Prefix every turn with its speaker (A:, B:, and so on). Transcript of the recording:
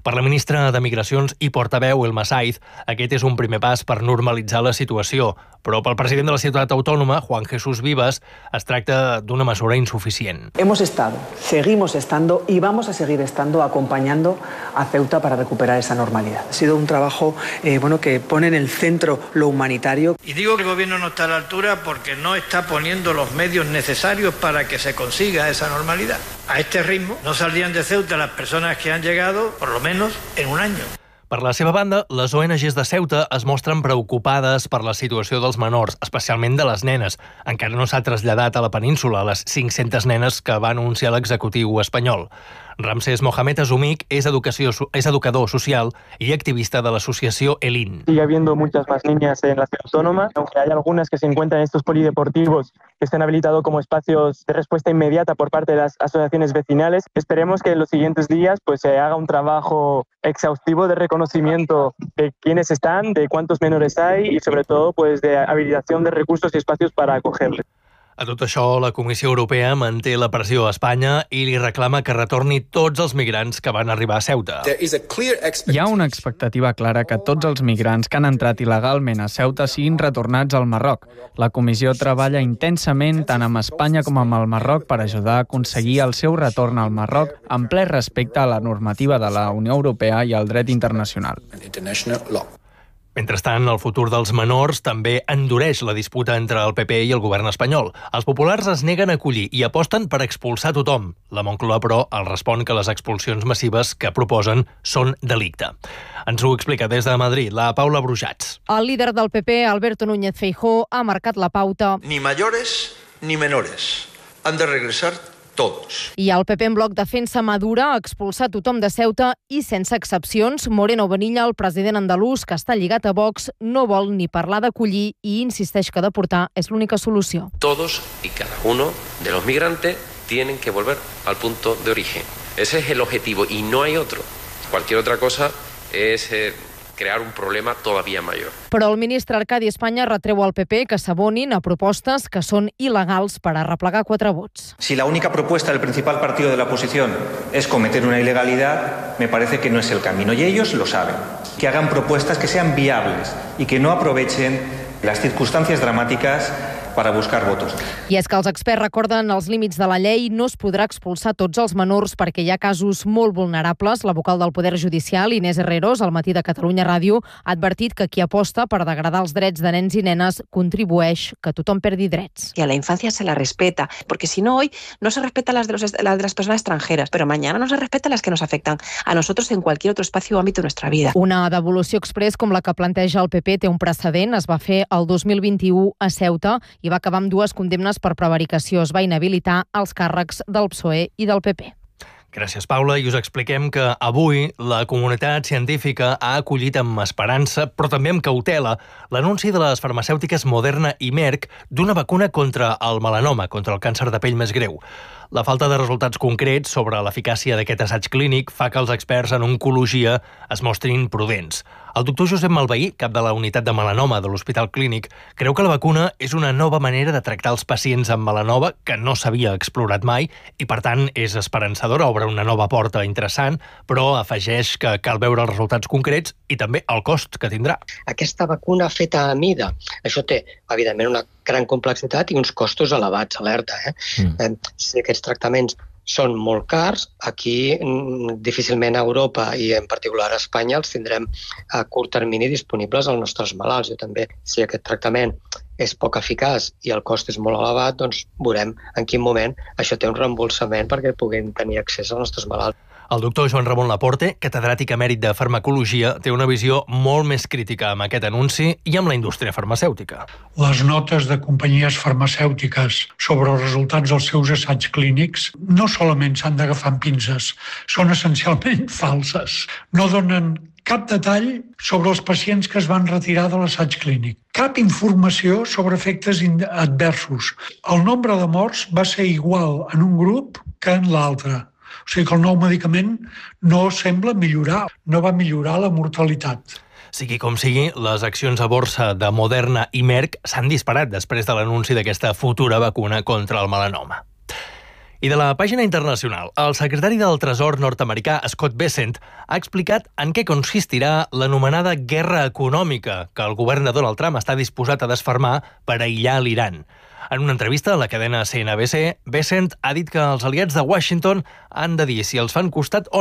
A: Per la ministra de Migracions i portaveu, Elma Saiz, aquest és un primer pas per normalitzar la situació, però pel president de la ciutat autònoma, Juan Jesús Vivas, es tracta d'una mesura insuficient.
B: Hemos estado, seguimos estando y vamos a seguir estando acompañando a Ceuta para recuperar esa normalidad. Ha sido un trabajo que pone en el centro lo humanitario.
C: Y digo que el gobierno no está a la altura porque no está poniendo los medios necesarios para que se consiga esa normalidad. A este ritmo no saldrían de Ceuta las personas que han llegado, por lo menos, en un año.
A: Per la seva banda, les ONGs de Ceuta es mostren preocupades per la situació dels menors, especialment de les nenes. Encara no s'ha traslladat a la península les 500 nenes que va anunciar l'executiu espanyol. Ramsés Mohamed Azumik es educador social y activista de la asociación ELIN.
D: Sigue habiendo muchas más niñas en la ciudad autónoma, aunque hay algunas que se encuentran en estos polideportivos que están habilitados como espacios de respuesta inmediata por parte de las asociaciones vecinales. Esperemos que en los siguientes días se haga un trabajo exhaustivo de reconocimiento de quiénes están, de cuántos menores hay y sobre todo de habilitación de recursos y espacios para acogerles.
A: A tot això, la Comissió Europea manté la pressió a Espanya i li reclama que retorni tots els migrants que van arribar a Ceuta.
E: Hi ha una expectativa clara que tots els migrants que han entrat il·legalment a Ceuta siguin retornats al Marroc. La Comissió treballa intensament tant amb Espanya com amb el Marroc per ajudar a aconseguir el seu retorn al Marroc en ple respecte a la normativa de la Unió Europea i al dret internacional.
A: Mentrestant, el futur dels menors també endureix la disputa entre el PP i el govern espanyol. Els populars es neguen a acollir i aposten per expulsar tothom. La Moncloa, però, els respon que les expulsions massives que proposen són delicte. Ens ho explica des de Madrid la Paula Brujats.
F: El líder del PP, Alberto Núñez Feijóo, ha marcat la pauta.
C: Ni mayores ni menores. Han de regresar todos.
F: I el PP en bloc defensa Madura, expulsar tothom de Ceuta i sense excepcions. Moreno Bonilla, el president andalús, que està lligat a Vox, no vol ni parlar d'acollir i insisteix que deportar és l'única solució.
G: Todos y cada uno de los migrantes tienen que volver al punto de origen. Ese es el objetivo y no hay otro. Cualquier otra cosa es crear un problema todavía mayor.
F: Però el ministre Arcadi Espanya retreu al PP que s'abonin a propostes que són il·legals per arreplegar 4 vots.
H: Si la única propuesta del principal partido de la oposición es cometer una ilegalidad, me parece que no es el camino y ellos lo saben. Que hagan propuestas que sean viables y que no aprovechen las circunstancias dramáticas para buscar votos.
F: I és que els experts recorden els límits de la llei, no es podrà expulsar tots els menors perquè hi ha casos molt vulnerables. La vocal del Poder Judicial, Inés Herreros, al Matí de Catalunya Ràdio, ha advertit que qui aposta per degradar els drets de nens i nenes contribueix que tothom perdi drets.
I: Y a la infancia se la respeta, porque si no hoy no se respeta las de las personas extranjeras, pero mañana no se respeta las que nos afectan a nosotros en cualquier otro espacio o ámbito de nuestra vida.
F: Una devolució express com la que planteja el PP té un precedent. Es va fer el 2021 a Ceuta i va acabar amb 2 condemnes per prevaricació. Es va inhabilitar els càrrecs del PSOE i del PP.
A: Gràcies, Paula. I us expliquem que avui la comunitat científica ha acollit amb esperança, però també amb cautela, l'anunci de les farmacèutiques Moderna i Merck d'una vacuna contra el melanoma, contra el càncer de pell més greu. La falta de resultats concrets sobre l'eficàcia d'aquest assaig clínic fa que els experts en oncologia es mostrin prudents. El doctor Josep Malveí, cap de la unitat de melanoma de l'Hospital Clínic, creu que la vacuna és una nova manera de tractar els pacients amb melanoma que no s'havia explorat mai i, per tant, és esperançadora, obre una nova porta interessant, però afegeix que cal veure els resultats concrets i també el cost que tindrà.
J: Aquesta vacuna feta a mida, això té, evidentment, una gran complexitat i uns costos elevats, alerta. Si aquests tractaments són molt cars, aquí difícilment a Europa i en particular a Espanya els tindrem a curt termini disponibles als nostres malalts. Jo també, si aquest tractament és poc eficaç i el cost és molt elevat, doncs veurem en quin moment això té un reembolsament perquè puguin tenir accés als nostres malalts.
A: El doctor Joan Ramon Laporte, catedràtic emèrit de farmacologia, té una visió molt més crítica amb aquest anunci i amb la indústria farmacèutica.
K: Les notes de companyies farmacèutiques sobre els resultats dels seus assaigs clínics no solament s'han d'agafar amb pinces, són essencialment falses. No donen cap detall sobre els pacients que es van retirar de l'assaig clínic. Cap informació sobre efectes adversos. El nombre de morts va ser igual en un grup que en l'altre. O sigui que el nou medicament no sembla millorar, no va millorar la mortalitat.
A: Sigui com sigui, les accions a borsa de Moderna i Merck s'han disparat després de l'anunci d'aquesta futura vacuna contra el melanoma. I de la pàgina internacional, el secretari del Tresor nord-americà Scott Bessent ha explicat en què consistirà l'anomenada guerra econòmica que el govern de Donald Trump està disposat a desfermar per aïllar l'Iran. En una entrevista a la cadena CNBC, Bessent ha dit que els aliats de Washington han de dir si els fan costat o